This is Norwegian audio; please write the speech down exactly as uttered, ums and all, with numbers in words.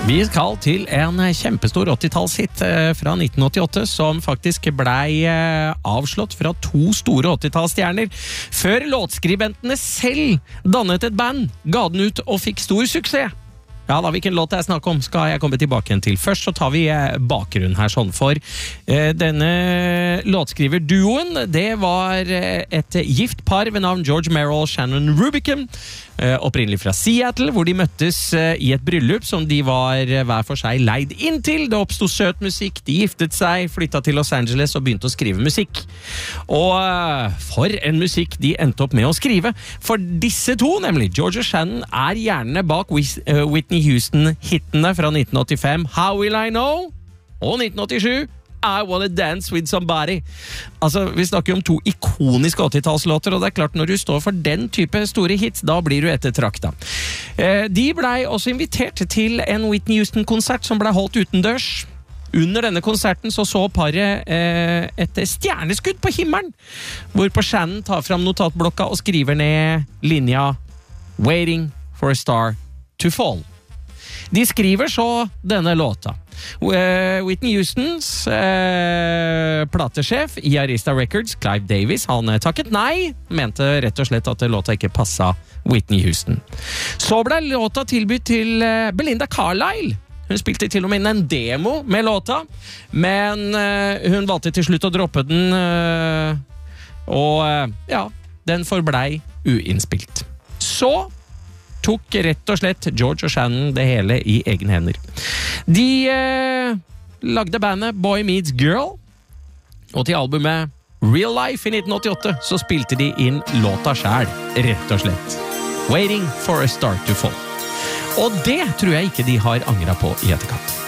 Vi skal til en kjempestor åttitallshit fra nitten åttiåtte som faktisk blei avslått fra to store åttitallsstjerner før låtskribentene selv dannet et band, ga den ut og fikk stor suksess. Ja da, hvilken låt jeg snakker om skal jeg komme tilbake til. Først så tar vi bakgrunnen her sånn for eh, denne låtskriverduoen. Det var et gift par ved navn George Merrill og Shannon Rubicam, eh, opprinnelig fra Seattle, hvor de møttes eh, i et bryllup som de var eh, hver for seg leid inn til. Det oppstod søt musikk, de giftet seg, flyttet til Los Angeles og begynte å skrive musikk. Og eh, for en musikk de endte opp med å skrive. For disse to, nemlig George og Shannon, er gjerne bak Whitney Houston-hittene fra nitten åttifem, How Will I Know? Og nitten åttisju, I Wanna Dance With Somebody. Altså, vi snakker om to ikoniske åttitallslåter, og det er klart når du står for den type store hits, da blir du ettertrakta. Eh, de blei også invitert til en Whitney Houston-konsert som blei holdt utendørs. Under denne konserten så så paret eh, et stjerneskudd på himmelen, hvorpå Shannon tar fram notatblokka og skriver ned linja Waiting for a Star to Fall. De skriver så denne låta. Whitney Houstons eh, platesjef i Arista Records, Clive Davis, han takket nei, mente rett og slett at låta ikke passet Whitney Houston. Så ble låta tilbudt til eh, Belinda Carlisle. Hun spilte til og med inn en demo med låta, men eh, hun valgte til slutt å droppe den, eh, og eh, ja, den forblei uinnspilt. Så tok rett og slett George og Shannon det hele i egen hender. De eh, lagde bandet Boy Meets Girl, og til albumet Real Life i nitten åttiåtte så spilte de inn låta selv, rett og slett. Waiting for a Star to Fall. Og det tror jeg ikke de har angret på i etterkant.